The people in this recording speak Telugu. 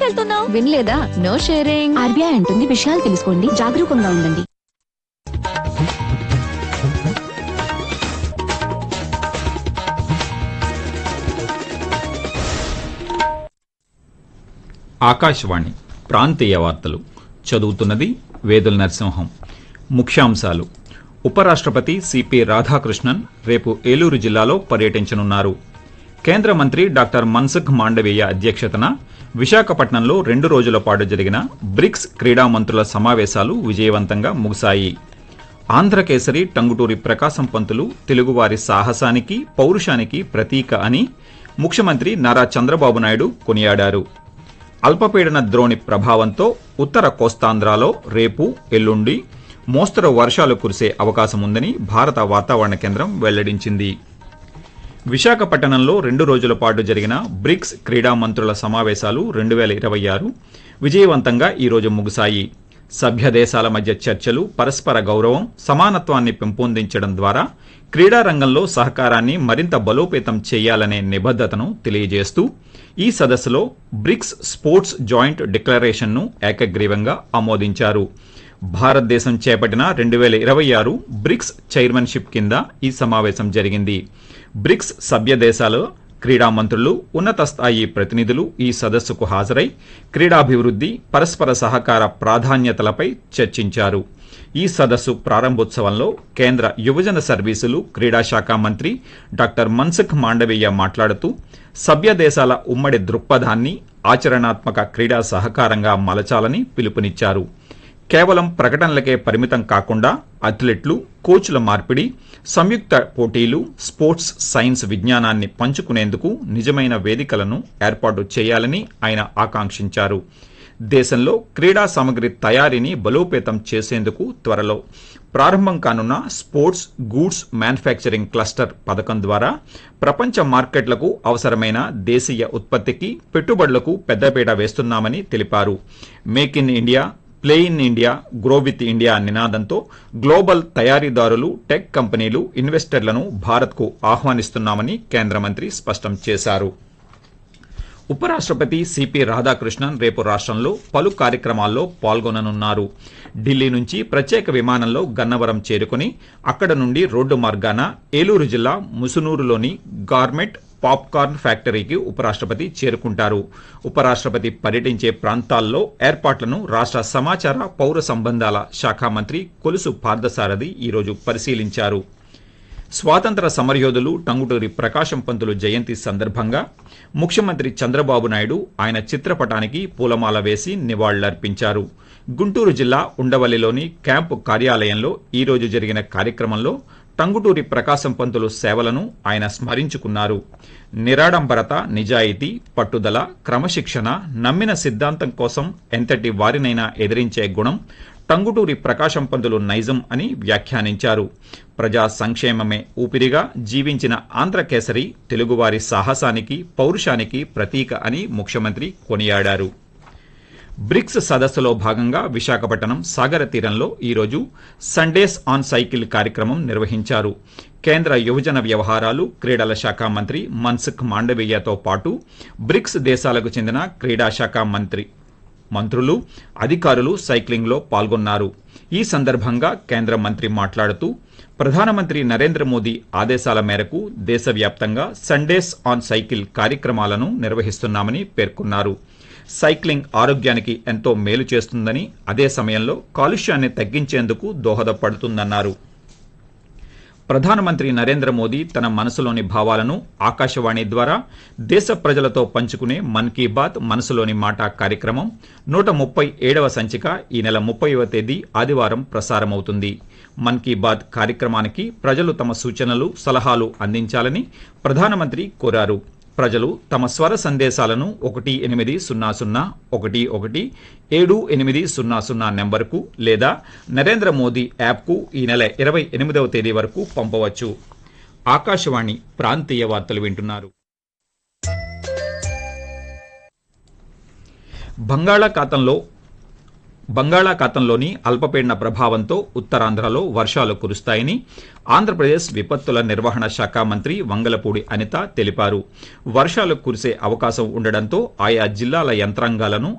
వెళ్తున్నావు? వినలేదా? No sharing. ఆర్బీఐ అంటుంది విషయాలు తెలుసుకోండి, జాగరూకంగా ఉండండి. ఆకాశవాణి ప్రాంతీయ వార్తలు చదువుతున్నది వేదుల నరసింహం. ముఖ్యాంశాలు: ఉపరాష్ట్రపతి సిపి రాధాకృష్ణన్ రేపు ఏలూరు జిల్లాలో పర్యటించనున్నారు. కేంద్ర మంత్రి డాక్టర్ మన్సుఖ్ మాండవీయ అధ్యక్షతన విశాఖపట్నంలో 2 రోజుల పాటు జరిగిన బ్రిక్స్ క్రీడా మంత్రుల సమావేశాలు విజయవంతంగా ముగిశాయి. ఆంధ్రకేసరి టంగుటూరి ప్రకాశం పంతులు తెలుగువారి సాహసానికి, పౌరుషానికి ప్రతీక అని ముఖ్యమంత్రి నారా చంద్రబాబు నాయుడు కొనియాడారు. అల్పపీడన ద్రోణి ప్రభావంతో ఉత్తర కోస్తాంధ్రాలో రేపు, ఎల్లుండి మోస్తరు వర్షాలు కురిసే అవకాశం ఉందని భారత వాతావరణ కేంద్రం వెల్లడించింది. విశాఖపట్నంలో 2 రోజుల పాటు జరిగిన బ్రిక్స్ క్రీడా మంత్రుల సమావేశాలు 2026 విజయవంతంగా ఈరోజు ముగిశాయి. సభ్య దేశాల మధ్య చర్చలు, పరస్పర గౌరవం, సమానత్వాన్ని పెంపొందించడం ద్వారా క్రీడా రంగంలో సహకారాన్ని మరింత బలోపేతం చేయాలనే నిబద్ధతను తెలియజేస్తూ ఈ సదస్సులో బ్రిక్స్ స్పోర్ట్స్ జాయింట్ డిక్లరేషన్ను ఏకగ్రీవంగా ఆమోదించారు. భారతదేశం చేపట్టిన 2026 బ్రిక్స్ చైర్మన్షిప్ కింద ఈ సమావేశం జరిగింది. బ్రిక్స్ సభ్య దేశాల క్రీడా మంత్రులు, ఉన్నత స్థాయి ప్రతినిధులు ఈ సదస్సుకు హాజరై క్రీడాభివృద్ధి, పరస్పర సహకార ప్రాధాన్యతలపై చర్చించారు. ఈ సదస్సు ప్రారంభోత్సవంలో కేంద్ర యువజన సర్వీసులు, క్రీడా శాఖ మంత్రి డాక్టర్ మన్సుఖ్ మాండవీయ మాట్లాడుతూ సభ్య దేశాల ఉమ్మడి దృక్పథాన్ని ఆచరణాత్మక క్రీడా సహకారంగా మలచాలని పిలుపునిచ్చారు. కేవలం ప్రకటనలకే పరిమితం కాకుండా అథ్లెట్లు, కోచ్ల మార్పిడి, సంయుక్త పోటీలు, స్పోర్ట్స్ సైన్స్ విజ్ఞానాన్ని పంచుకునేందుకు నిజమైన వేదికలను ఏర్పాటు చేయాలని ఆయన ఆకాంక్షించారు. దేశంలో క్రీడా సామగ్రి తయారీని బలోపేతం చేసేందుకు త్వరలో ప్రారంభం కానున్న స్పోర్ట్స్ గూడ్స్ మ్యానుఫ్యాక్చరింగ్ క్లస్టర్ పథకం ద్వారా ప్రపంచ మార్కెట్లకు అవసరమైన దేశీయ ఉత్పత్తికి, పెట్టుబడులకు పెద్దపీట వేస్తున్నామని తెలిపారు. Make in India, play in India, grow with India నినాదంతో గ్లోబల్ తయారీదారులు, టెక్ కంపెనీలు, ఇన్వెస్టర్లను భారత్కు ఆహ్వానిస్తున్నామని కేంద్ర మంత్రి స్పష్టం చేశారు. ఉపరాష్ట్రపతి సిపి రాధాకృష్ణన్ రేపు రాష్ట్రంలో పలు కార్యక్రమాల్లో పాల్గొననున్నారు. ఢిల్లీ నుంచి ప్రత్యేక విమానంలో గన్నవరం చేరుకుని అక్కడ నుండి రోడ్డు మార్గాన ఏలూరు జిల్లా ముసునూరులోని గార్మెంట్ పాప్కార్న్ ఫ్యాక్టరీకి ఉపరాష్ట్రపతి చేరుకుంటారు. ఉపరాష్ట్రపతి పర్యటించే ప్రాంతాల్లో ఏర్పాట్లను రాష్ట్ర సమాచార, పౌర సంబంధాల శాఖ మంత్రి కొలుసు పార్థసారథి ఈరోజు పరిశీలించారు. స్వాతంత్ర సమరయోధులు టంగుటూరి ప్రకాశం పంతులు జయంతి సందర్భంగా ముఖ్యమంత్రి చంద్రబాబు నాయుడు ఆయన చిత్రపటానికి పూలమాల వేసి నివాళులర్పించారు. గుంటూరు జిల్లా ఉండవల్లిలోని క్యాంపు కార్యాలయంలో ఈరోజు జరిగిన కార్యక్రమంలో టంగుటూరి ప్రకాశం పంతులు సేవలను ఆయన స్మరించుకున్నారు. నిరాడంబరత, నిజాయితీ, పట్టుదల, క్రమశిక్షణ, నమ్మిన సిద్ధాంతం కోసం ఎంతటి వారినైనా ఎదిరించే గుణం టంగుటూరి ప్రకాశం పంతులు నైజం అని వ్యాఖ్యానించారు. ప్రజా సంక్షేమమే ఊపిరిగా జీవించిన ఆంధ్రకేసరి తెలుగువారి సాహసానికి, పౌరుషానికి ప్రతీక అని ముఖ్యమంత్రి కొనియాడారు. బ్రిక్స్ సదస్సులో భాగంగా విశాఖపట్నం సాగర తీరంలో ఈరోజు సండేస్ ఆన్ సైకిల్ కార్యక్రమం నిర్వహించారు. కేంద్ర యువజన వ్యవహారాలు, క్రీడల శాఖ మంత్రి మన్సుఖ్ మాండవీయతో పాటు బ్రిక్స్ దేశాలకు చెందిన క్రీడా శాఖ మంత్రులు, అధికారులు సైక్లింగ్లో పాల్గొన్నారు. ఈ సందర్భంగా కేంద్ర మంత్రి మాట్లాడుతూ ప్రధానమంత్రి నరేంద్ర మోదీ ఆదేశాల మేరకు దేశవ్యాప్తంగా సండేస్ ఆన్ సైకిల్ కార్యక్రమాలను నిర్వహిస్తున్నామని పేర్కొన్నారు. సైక్లింగ్ ఆరోగ్యానికి ఎంతో మేలు చేస్తుందని, అదే సమయంలో కాలుష్యాన్ని తగ్గించేందుకు దోహదపడుతుందన్నారు. ప్రధానమంత్రి నరేంద్ర మోదీ తన మనసులోని భావాలను ఆకాశవాణి ద్వారా దేశ ప్రజలతో పంచుకునే మన్ కీ బాత్ మనసులోని మాట కార్యక్రమం 137వ సంచిక ఈ నెల 30వ తేదీ ఆదివారం ప్రసారమవుతుంది. మన్ కీ బాత్ కార్యక్రమానికి ప్రజలు తమ సూచనలు, సలహాలు అందించాలని ప్రధానమంత్రి కోరారు. ప్రజలు తమ స్వర సందేశాలను 180111780 నెంబర్కు లేదా నరేంద్ర మోదీ యాప్కు ఈ నెల 28వ తేదీ వరకు పంపవచ్చు. ఆకాశవాణి ప్రాంతీయ వార్తలు వింటున్నారు. బంగాళాఖాతంలోని అల్పపీడన ప్రభావంతో ఉత్తరాంధ్రలో వర్షాలు కురుస్తాయని ఆంధ్రప్రదేశ్ విపత్తుల నిర్వహణ శాఖ మంత్రి వంగలపూడి అనిత తెలిపారు. వర్షాలు కురిసే అవకాశం ఉండడంతో ఆయా జిల్లాల యంత్రాంగాలను